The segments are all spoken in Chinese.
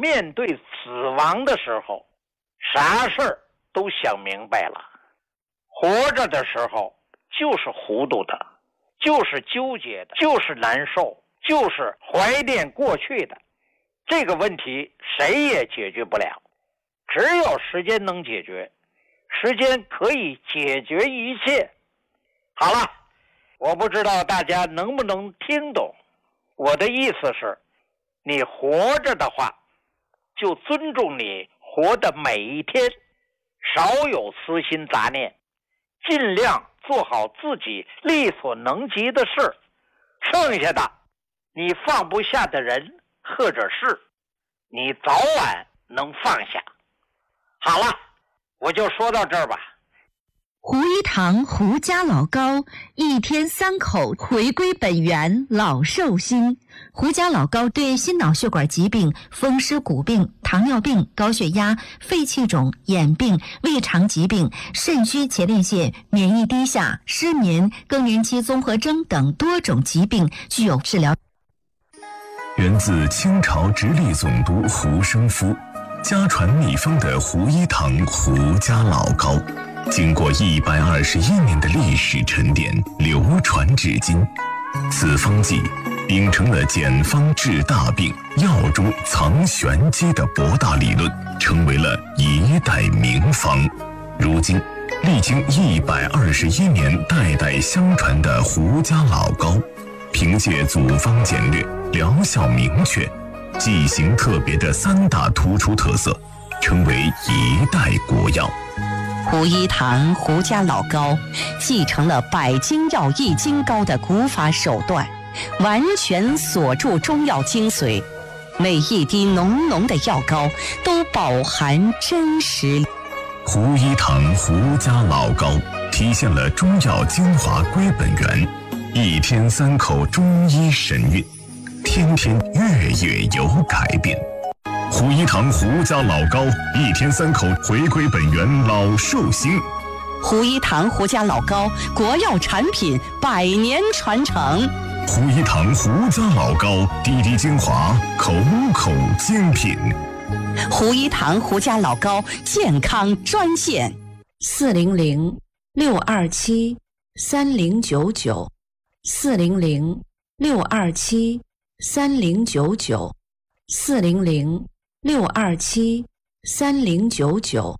面对死亡的时候，啥事儿都想明白了。活着的时候就是糊涂的，就是纠结的，就是难受，就是怀念过去的。这个问题谁也解决不了，只有时间能解决，时间可以解决一切。好了，我不知道大家能不能听懂。我的意思是，你活着的话，就尊重你活的每一天，少有私心杂念，尽量做好自己力所能及的事。剩下的你放不下的人或者事，你早晚能放下。好了，我就说到这儿吧。 胡一堂胡家老高一天3口回归本源，老寿星。胡家老高对心脑血管疾病、风湿骨病、糖尿病、高血压、肺气肿、眼病、胃肠疾病、肾虚前列腺、免疫低下、失眠、更年期综合征等多种疾病具有治疗。 源自清朝直隶总督胡生夫，家传秘方的胡一堂胡家老高，经过121年的历史沉淀，流传至今。此方剂秉承了简方治大病、药中藏玄机的博大理论，成为了一代名方。如今历经121年代代相传的胡家老高，凭借组方简略、疗效明确、剂型特别的3大突出特色，成为一代国药。 胡一堂胡家老高继承了百金药易筋膏的古法手段，完全锁住中药精髓，每一滴浓浓的药膏都饱含真实。 胡一堂胡家老高体现了中药精华归本源，一天3口中医神韵，天天月月有改变。胡一堂胡家老高一天3口回归本源，老寿星。 胡一堂胡家老高国药产品100年传承。 胡一堂胡家老高滴滴精华，口口精品。 胡一堂胡家老高健康专线 400-627-3099 400-627-3099 400-627-3099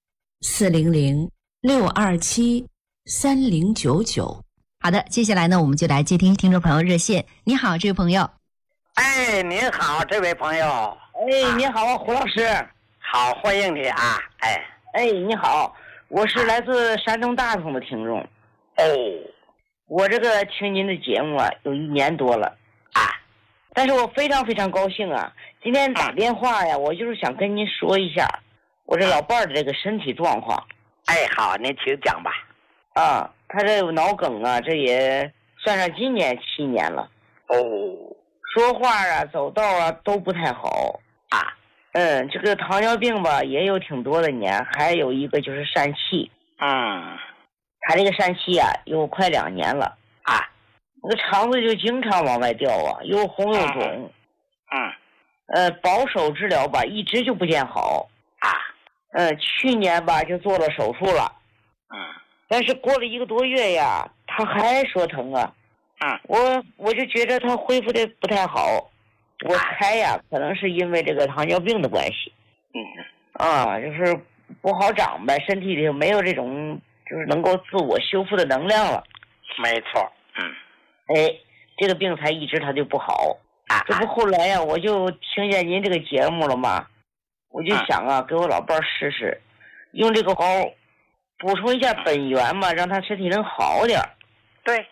400-627-3099。好的，接下来呢，我们就来接听听众朋友热线。你好，这位朋友。 哎，您好，这位朋友。 哎，你好，胡老师。 好，欢迎你啊。 哎，你好，我是来自山东大同的听众。 哦， 我这个听您的节目啊，有1年多了啊，但是我非常非常高兴啊，今天打电话呀，我就是想跟您说一下我这老伴儿的这个身体状况。 哎，好，您请讲吧。 啊，他这有脑梗啊，这也算上今年7年了。 哦， 说话啊、走道啊都不太好啊。 这个糖尿病吧也有挺多的年，还有一个就是疝气。他这个疝气啊有快2年了啊，那个肠子就经常往外掉啊，又红又肿。保守治疗吧一直就不见好啊。去年吧就做了手术了。但是过了1个多月呀，他还说疼啊。我就觉得他恢复的不太好，我猜呀，可能是因为这个糖尿病的关系。就是不好长呗，身体里没有这种就是能够自我修复的能量了。 没错。 这个病才一直他就不好。这不后来呀，我就听见您这个节目了嘛，我就想啊，给我老伴试试，用这个膏补充一下本源嘛，让他身体能好点。 对。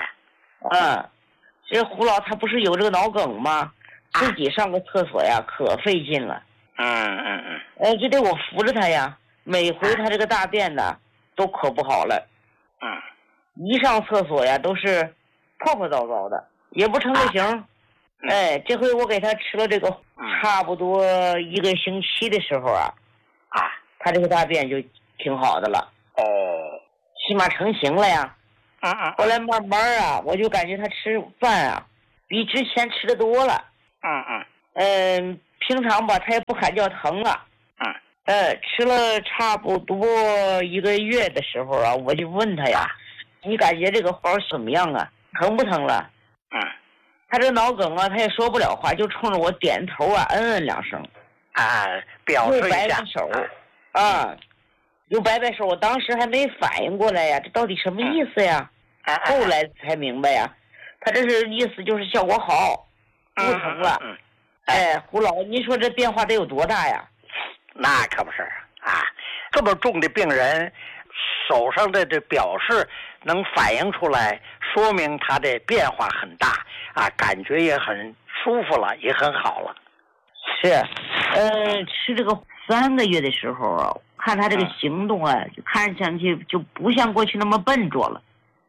这胡老他不是有这个脑梗吗？自己上个厕所呀可费劲了。就得我扶着他呀，每回他这个大便呢都可不好了。一上厕所呀都是破破糟糟的，也不成个形。这回我给他吃了这个差不多1个星期的时候啊，他这个大便就挺好的了。起码成型了呀。后来慢慢啊，我就感觉他吃饭啊比之前吃的多了。 平常吧，他也不喊叫疼了。吃了差不多1个月的时候啊，我就问他呀，你感觉这个包怎么样啊？疼不疼了？他这脑梗啊，他也说不了话，就冲着我点头啊，嗯2声。 表示一下。 又摆摆手。又摆摆手，我当时还没反应过来呀，这到底什么意思呀？后来才明白呀，他这是意思就是效果好，不疼了。胡老，您说这变化得有多大呀？ 那可不是啊，这么重的病人，手上的这表示能反映出来，说明他的变化很大啊，感觉也很舒服了，也很好了。 是，吃这个3个月的时候啊，看他这个行动啊，就看上去就不像过去那么笨拙了。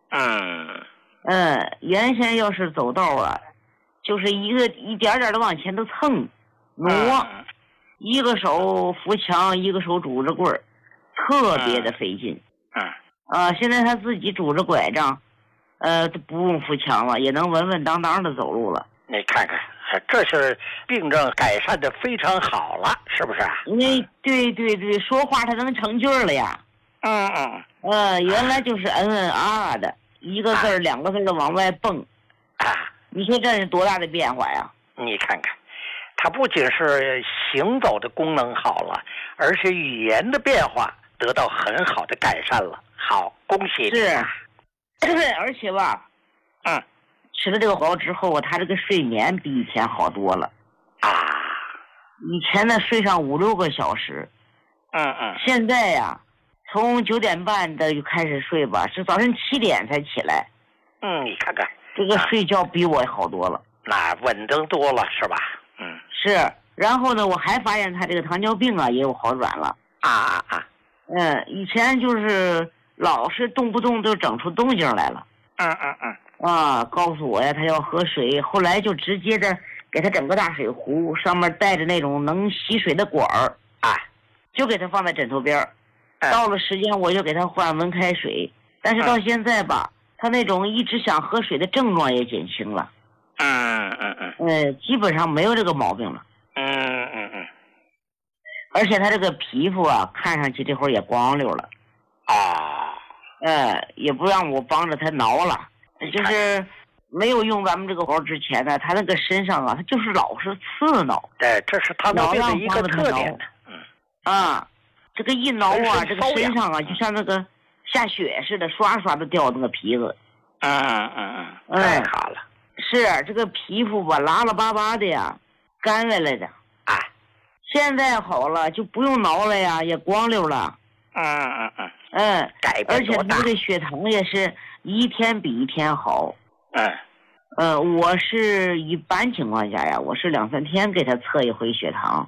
原先要是走道啊，就是一点点的往前头蹭挪，一个手扶墙，一个手拄着棍儿，特别的费劲。现在他自己拄着拐杖，都不用扶墙了，也能稳稳当当的走路了。 你看看，这是病症改善的非常好了，是不是？ 对，说话他能成句了呀。原来就是啊的，一个字儿2个字的往外蹦。你说这是多大的变化呀？ 你看看，他不仅是行走的功能好了，而且语言的变化得到很好的改善了。好，恭喜你。 是，而且吧，吃了这个包之后啊，他这个睡眠比以前好多了。以前呢睡上5、6个小时。现在呀，从9点半的就开始睡吧，是早晨7点才起来。 你看看， 这个睡觉比我好多了。 那稳当多了，是吧？ 是。然后呢，我还发现他这个糖尿病啊也有好转了。以前就是老是动不动就整出动静来了。告诉我呀，他要喝水，后来就直接的给他整个大水壶，上面带着那种能吸水的管儿，就给他放在枕头边儿。到了时间我就给他换温开水，但是到现在吧，他那种一直想喝水的症状也减轻了。基本上没有这个毛病了。而且他这个皮肤啊，看上去这会儿也光溜了。也不让我帮着他挠了，就是没有用咱们这个包之前呢，他那个身上啊，他就是老是刺挠。 对，这是他的一个特点。 这个一挠啊，这个身上啊，就像那个下雪似的，刷刷的掉那个皮子。 太好了。 是这个皮肤吧，拉拉巴巴的呀，干来了的。现在好了，就不用挠了呀，也光溜了。 改变多大？ 而且这个血糖也是一天比一天好。我是一般情况下呀，我是2、3天给他测一回血糖。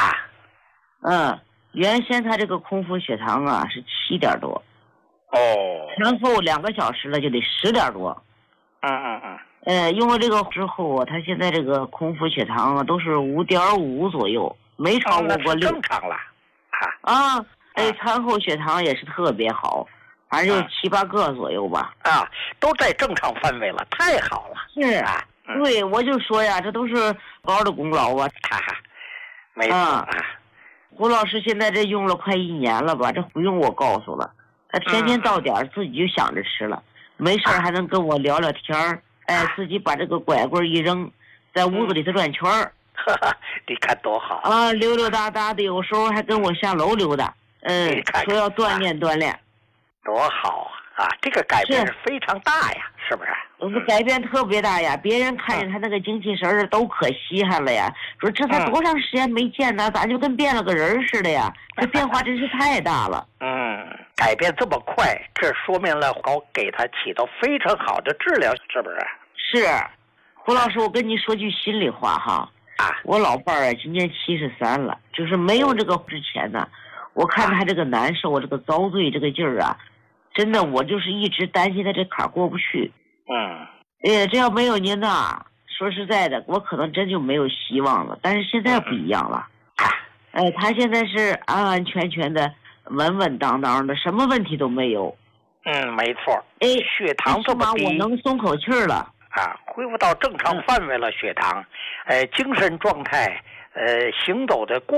原先他这个空腹血糖啊是7点多。然后2个小时了就得10点多。用了这个之后啊，他现在这个空腹血糖啊都是5.5左右，没超过6。 正常了。 餐后血糖也是特别好，反正就7、8个左右吧。 都在正常范围了，太好了。 是对，我就说呀，这都是包的功劳啊。 没错。 胡老师现在这用了快1年了吧，这不用我告诉了，他天天到点自己就想着吃了，没事还能跟我聊聊天儿。自己把这个拐棍一扔，在屋子里头转圈儿。 你看多好溜溜达达的，有时候还跟我下楼溜达。说要锻炼锻炼， 多好啊！这个改变是非常大呀，是不是？ 改变特别大呀，别人看见他那个精气神儿都可稀罕了呀，说这才多长时间没见呢，咋就跟变了个人似的呀？这变化真是太大了。 改变这么快，这说明了给他起到非常好的治疗，是不是？ 是。胡老师，我跟你说句心里话哈，我老伴儿今年73了，就是没有这个之前呢，我看他这个难受，这个遭罪这个劲儿啊，真的我就是一直担心他这坎过不去。这要没有您呐，说实在的，我可能真就没有希望了。但是现在不一样了。他现在是安安全全的，稳稳当当的，什么问题都没有。 没错。血糖这么低， 我能松口气儿了。 恢复到正常范围了，血糖，精神状态， 行走的